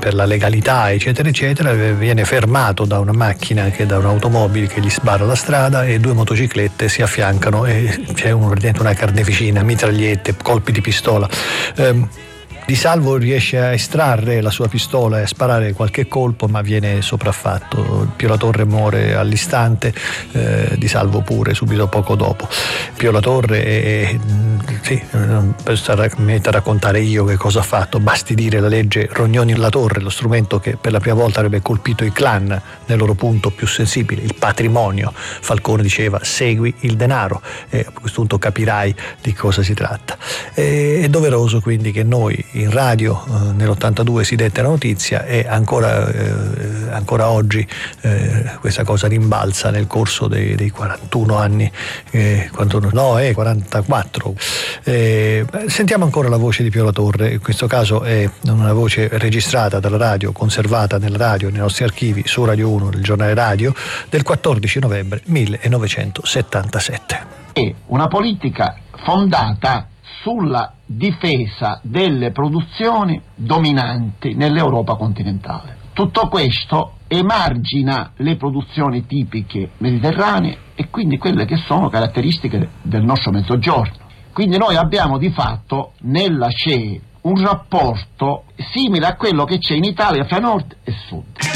per la legalità eccetera eccetera, viene fermato da una macchina, da un'automobile che gli sbarra la strada, e due motociclette si affiancano e c'è una carneficina, mitragliette, colpi di pistola. Di Salvo riesce a estrarre la sua pistola e a sparare qualche colpo, ma viene sopraffatto. Pio La Torre muore all'istante, Di Salvo pure subito poco dopo. Pio La Torre non posso mettere a raccontare io che cosa ha fatto, basti dire la legge Rognoni-La Torre, lo strumento che per la prima volta avrebbe colpito i clan nel loro punto più sensibile, il patrimonio. Falcone diceva: segui il denaro, e a questo punto capirai di cosa si tratta. È doveroso quindi che noi in radio nell'82 si dette la notizia, e ancora oggi questa cosa rimbalza nel corso dei 41 anni, 44. Sentiamo ancora la voce di Pio La Torre. In questo caso è una voce registrata dalla radio, conservata nella radio, nei nostri archivi, su Radio 1 del giornale radio del 14 novembre 1977. È una politica fondata sulla difesa delle produzioni dominanti nell'Europa continentale. Tutto questo emargina le produzioni tipiche mediterranee e quindi quelle che sono caratteristiche del nostro mezzogiorno. Quindi noi abbiamo di fatto nella CE un rapporto simile a quello che c'è in Italia fra nord e sud.